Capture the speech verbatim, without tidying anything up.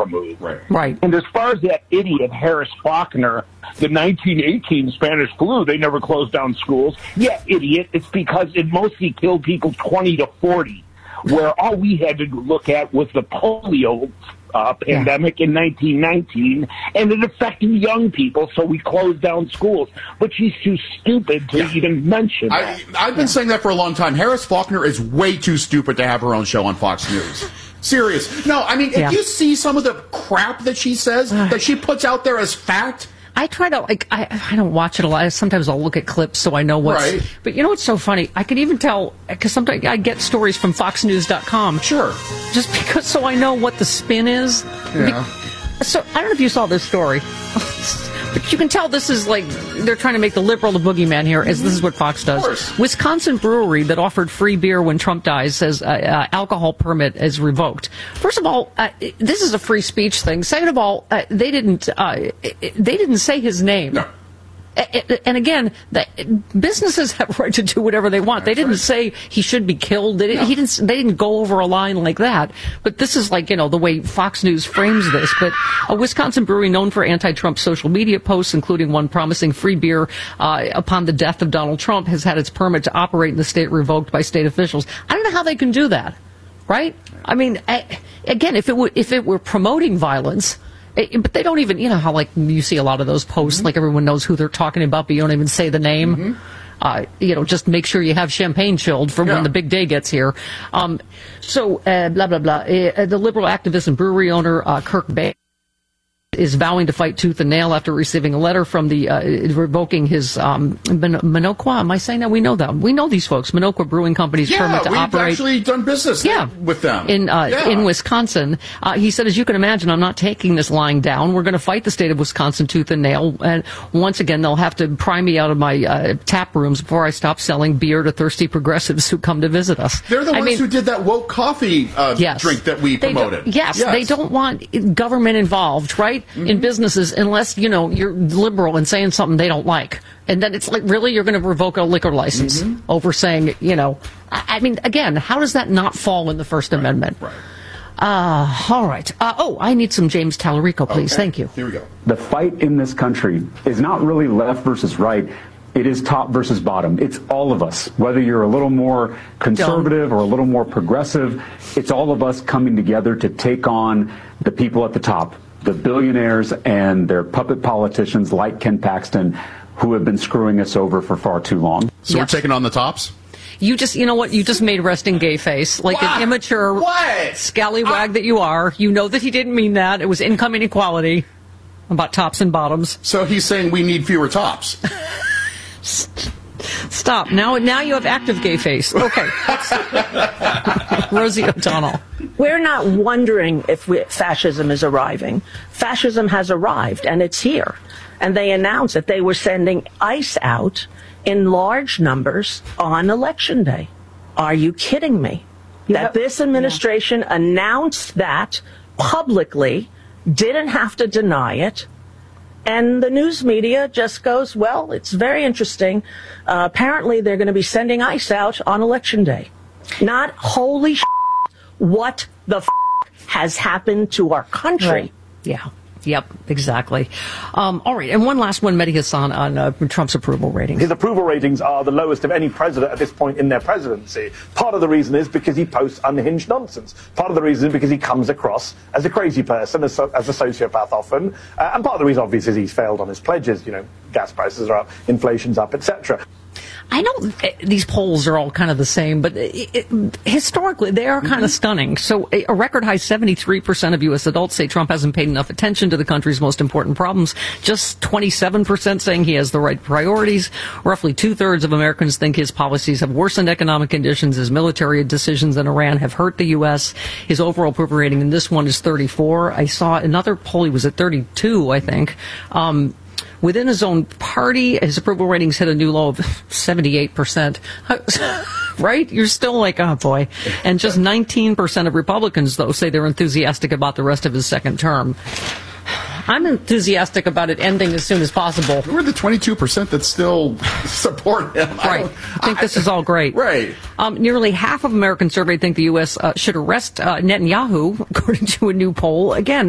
move. Right. Right. And as far as that idiot Harris Faulkner, the nineteen eighteen Spanish flu, they never closed down schools. Yeah, idiot. It's because it mostly killed people twenty to forty, where all we had to look at was the polio uh, pandemic yeah. in nineteen nineteen, and it affected young people, so we closed down schools. But she's too stupid to yeah. even mention that. I, I've been yeah. saying that for a long time. Harris Faulkner is way too stupid to have her own show on Fox News. Serious. No, I mean, if yeah. you see some of the crap that she says, that she puts out there as fact... I try to, like, I, I don't watch it a lot. Sometimes I'll look at clips so I know what's... Right. But you know what's so funny? I can even tell, because sometimes I get stories from fox news dot com. Sure. Just because, so I know what the spin is. Yeah. Be, so, I don't know if you saw this story. But you can tell this is like, they're trying to make the liberal the boogeyman here, as this is what Fox does. Of course. Wisconsin brewery that offered free beer when Trump dies says uh, uh, alcohol permit is revoked. First of all, uh, this is a free speech thing. Second of all, uh, they didn't uh, they didn't say his name. No. And again, the businesses have a right to do whatever they want. They didn't say he should be killed. They didn't, no. he didn't, they didn't go over a line like that. But this is like, you know, the way Fox News frames this. But a Wisconsin brewery known for anti-Trump social media posts, including one promising free beer uh, upon the death of Donald Trump, has had its permit to operate in the state revoked by state officials. I don't know how they can do that, right? I mean, I, again, if it were, if it were promoting violence... It, but they don't even, you know how, like, you see a lot of those posts, mm-hmm. like everyone knows who they're talking about, but you don't even say the name. Mm-hmm. Uh, you know, just make sure you have champagne chilled for yeah. when the big day gets here. Um, so, uh, blah, blah, blah. Uh, the liberal activist and brewery owner, uh, Kirk Bay, is vowing to fight tooth and nail after receiving a letter from the uh, revoking his um, Min- Minocqua. Am I saying that? We know them. We know these folks. Minocqua Brewing Company's yeah, permit to we've operate. actually done business yeah. with them in uh, yeah. in Wisconsin. Uh, he said, as you can imagine, I'm not taking this lying down. We're going to fight the state of Wisconsin tooth and nail. And once again, they'll have to pry me out of my uh, tap rooms before I stop selling beer to thirsty progressives who come to visit us. They're the I ones mean, who did that woke coffee uh, yes. drink that we they promoted. Yes, yes, they don't want government involved, right, mm-hmm. in businesses. Unless, you know, you're liberal and saying something they don't like. And then it's like, really, you're going to revoke a liquor license mm-hmm. over saying, you know, I, I mean, again, how does that not fall in the First right, Amendment? Right. Uh, all right. Uh, oh, I need some James Tallarico, please. Okay. Thank you. Here we go. The fight in this country is not really left versus right. It is top versus bottom. It's all of us. Whether you're a little more conservative or a little more progressive, it's all of us coming together to take on the people at the top, the billionaires and their puppet politicians like Ken Paxton, who have been screwing us over for far too long. So yep. we're taking on the tops? You just, you know what, you just made resting gay face. Like what? An immature what? scallywag I... that you are. You know that he didn't mean that. It was income inequality about tops and bottoms. So he's saying we need fewer tops. Stop. Now now you have active gay face. Okay. Rosie O'Donnell. We're not wondering if we, fascism is arriving. Fascism has arrived, and it's here. And they announced that they were sending ICE out in large numbers on Election Day. Are you kidding me? You that have, this administration yeah. announced that publicly, didn't have to deny it, and the news media just goes, well, it's very interesting. Uh, apparently, they're going to be sending ICE out on Election Day. Not holy shit, what the f- has happened to our country. Right. Yeah. Yep, exactly. Um, all right, and one last one, Mehdi Hassan, on uh, Trump's approval ratings. His approval ratings are the lowest of any president at this point in their presidency. Part of the reason is because he posts unhinged nonsense. Part of the reason is because he comes across as a crazy person, as, as a sociopath often. Uh, and part of the reason, obviously, is he's failed on his pledges. You know, gas prices are up, inflation's up, et cetera. I know these polls are all kind of the same, but it, it, historically they are kind mm-hmm. of stunning. So a, a record high seventy-three percent of U S adults say Trump hasn't paid enough attention to the country's most important problems. Just twenty-seven percent saying he has the right priorities. Roughly two-thirds of Americans think his policies have worsened economic conditions. His military decisions in Iran have hurt the U S. His overall approval rating in this one is thirty-four. I saw another poll, he was at thirty-two, I think. Um, Within his own party, his approval ratings hit a new low of seventy-eight percent. Right? You're still like, oh, boy. And just nineteen percent of Republicans, though, say they're enthusiastic about the rest of his second term. I'm enthusiastic about it ending as soon as possible. We're the twenty-two percent that still support him. Right. I, I think I, this is all great. Right. Um, nearly half of Americans surveyed think the U S uh, should arrest uh, Netanyahu, according to a new poll. Again,